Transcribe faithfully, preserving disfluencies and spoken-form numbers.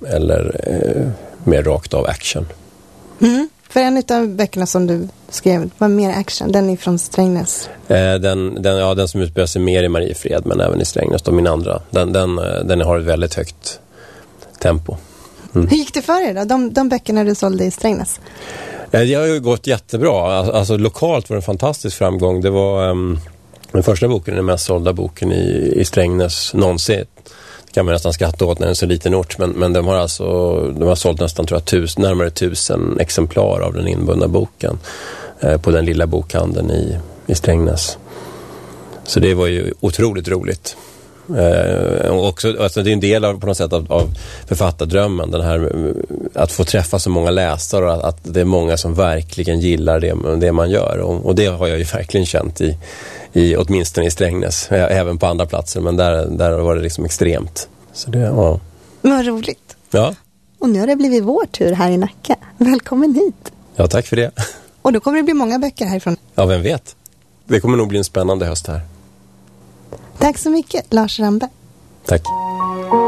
eller eh, mer rakt av action. Mm. För en av böckerna som du skrev var mer action, den är från Strängnäs. Eh, den, den, ja, den som utspelar sig mer i Mariefred men även i Strängnäs, då min andra. Den, den, den har ett väldigt högt tempo. Mm. Hur gick det för er då? De, de böckerna du sålde i Strängnäs? Eh, det har ju gått jättebra. Alltså, alltså lokalt var det en fantastisk framgång. Det var um, den första boken, den mest sålda boken i, i Strängnäs någonsin. Kan man nästan skratta åt när det är en så liten ort, men, men de har alltså de har sålt nästan tror jag, tus, närmare tusen exemplar av den inbundna boken eh, på den lilla bokhandeln i, i Strängnäs. Så det var ju otroligt roligt. Eh, och också, alltså det är en del av, på något sätt av, av författardrömmen, den här, att få träffa så många läsare och att, att det är många som verkligen gillar det, det man gör. Och, och det har jag ju verkligen känt i I, åtminstone i Strängnäs, även på andra platser, men där, där var det liksom extremt. Så det, ja. Vad roligt. Ja. Och nu har det blivit vår tur här i Nacka. Välkommen hit. Ja, tack för det. Och då kommer det bli många böcker härifrån. Ja, vem vet. Det kommer nog bli en spännande höst här. Tack så mycket, Lars Ramberg. Tack.